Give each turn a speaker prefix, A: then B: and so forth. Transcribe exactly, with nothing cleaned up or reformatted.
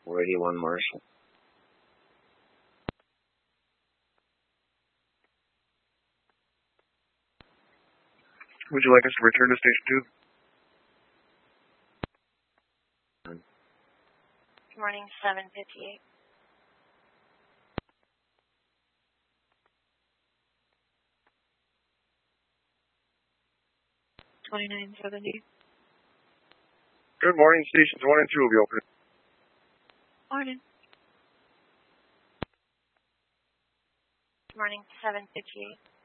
A: four eighty-one Marshall.
B: Would you like us to return to station two?
C: Good morning, seven fifty-eight. twenty-nine seventy.
B: Good morning, stations one and two will be open.
C: Morning. Good morning, seven fifty-eight.